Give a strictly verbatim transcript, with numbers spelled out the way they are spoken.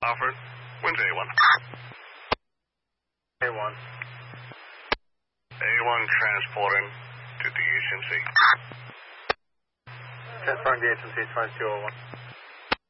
Alfred, when's A one? A one. A one transporting to the H M C. Confirm the H M C twenty-two oh one.